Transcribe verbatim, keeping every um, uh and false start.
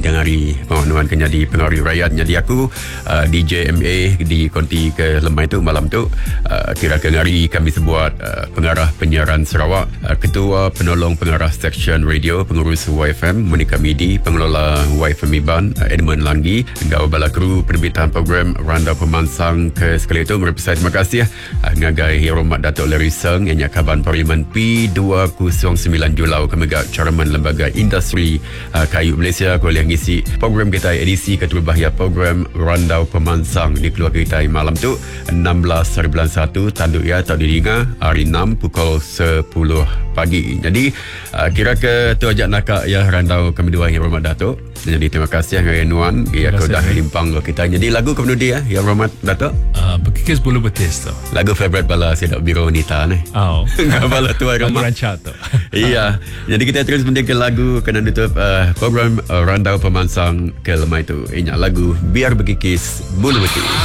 dengari penganuan kena di pengaruhi rakyat. Jadi aku uh, D J M A di konti ke lemai tu malam tu uh, kira kengari kami sebuat uh, pengarah penyiaran Sarawak, uh, ketua penolong pengarah seksyen radio pengurus Y F M Monica Midi, pengelola Y F M Iban uh, Edmund Langgi, gaul bala kru penerbitan program Randa Pemansang ke sekali itu merepresent terima kasih uh, ngagai Hormat Datuk Larry Seng yang Kaban Parlimen P dua kosong sembilan Julau Kemegak Chairman Lembaga Industri uh, Kayu Malaysia boleh ngisi program kita edisi ketua bahaya program Randau Pemansang di keluarga kita malam tu enam belas hari bulan satu tanduk ya tak diringa hari enam pukul sepuluh pagi. Jadi uh, kira ke tu ajak nakak ya Randau kami dua yang hormat Datuk. Jadi terima kasih Yang Nuan ya kau dah limpang ke kita. Jadi lagu kemudian dia yang hormat Datuk uh, berkikis bulu betis tu lagu favorite bala Sedak Biro Nita ni. Oh. Bala tuai lagu ramah. rancak tu. Iya. Jadi kita terus mendengar lagu kena tutup uh, program uh, Randau Pemansang ke lemai tu. Ingat lagu Biar Berkikis Bulu Betis.